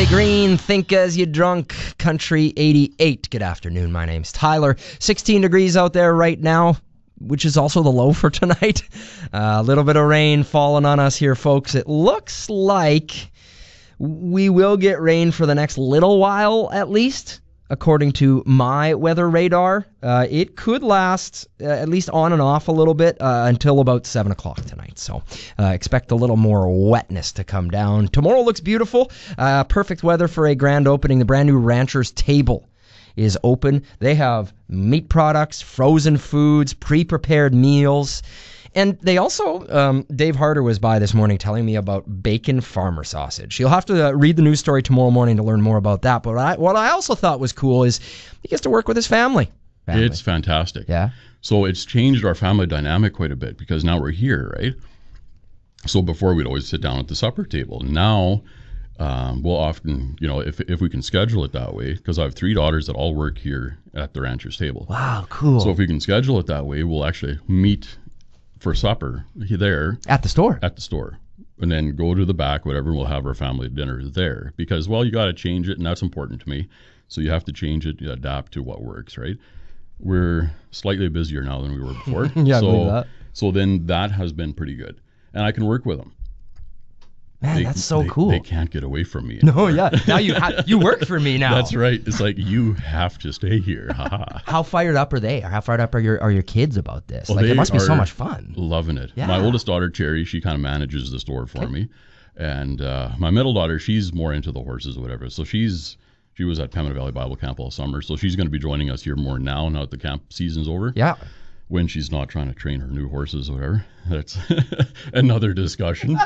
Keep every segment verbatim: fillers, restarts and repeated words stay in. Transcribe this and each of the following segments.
Kelly Green, Think As You Drunk, Country eighty-eight. Good afternoon, my name's Tyler. sixteen degrees out there right now, which is also the low for tonight. Uh, a little bit of rain falling on us here, folks. It looks like we will get rain for the next little while, at least. According to my weather radar, uh, it could last uh, at least on and off a little bit uh, until about seven o'clock tonight. So uh, expect a little more wetness to come down. Tomorrow looks beautiful. Uh, perfect weather for a grand opening. The brand new Rancher's Table is open. They have meat products, frozen foods, pre-prepared meals. And they also, um, Dave Harder was by this morning telling me about bacon farmer sausage. You'll have to uh, read the news story tomorrow morning to learn more about that. But what I, what I also thought was cool is he gets to work with his family. family. It's fantastic. Yeah. So it's changed our family dynamic quite a bit because now we're here, right? So before we'd always sit down at the supper table. Now um, we'll often, you know, if if we can schedule it that way, because I have three daughters that all work here at the Rancher's Table. Wow, cool. So if we can schedule it that way, we'll actually meet for supper there at the store at the store and then go to the back, whatever, we'll have our family dinner there because, well, you got to change it, and that's important to me. So you have to change it, adapt to what works, right? We're slightly busier now than we were before. yeah, so, I believe that. So then that has been pretty good, and I can work with them. Man, they, that's so they, cool. They can't get away from me anymore. No, yeah. Now you ha- you work for me now. That's right. It's like, you have to stay here. How fired up are they? Or how fired up are your are your kids about this? Well, like, it must be so are much fun. Loving it. Yeah. My oldest daughter, Cherry, she kind of manages the store for okay. me. And uh, my middle daughter, she's more into the horses or whatever. So she's she was at Pembina Valley Bible Camp all summer. So she's going to be joining us here more now, now that the camp season's over. Yeah. When she's not trying to train her new horses or whatever. That's another discussion.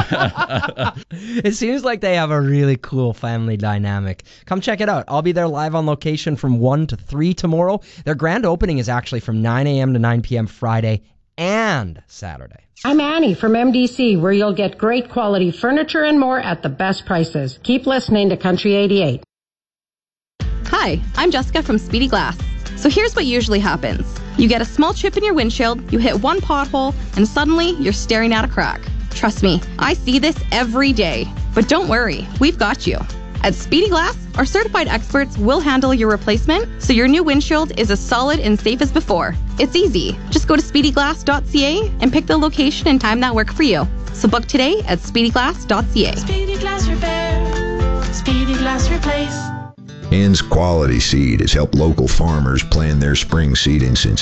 It seems like they have a really cool family dynamic. Come check it out. I'll be there live on location from one to three tomorrow. Their grand opening is actually from nine a.m. to nine p.m. Friday and Saturday. I'm Annie from M D C, where you'll get great quality furniture and more at the best prices. Keep listening to Country eighty-eight. Hi, I'm Jessica from Speedy Glass. So here's what usually happens. You get a small chip in your windshield, you hit one pothole, and suddenly you're staring at a crack. Trust me, I see this every day. But don't worry, we've got you. At Speedy Glass, our certified experts will handle your replacement so your new windshield is as solid and safe as before. It's easy. Just go to speedy glass dot c a and pick the location and time that work for you. So book today at speedy glass dot c a. Speedy Glass Repair. Speedy Glass Replace. Ann's Quality Seed has helped local farmers plan their spring seeding since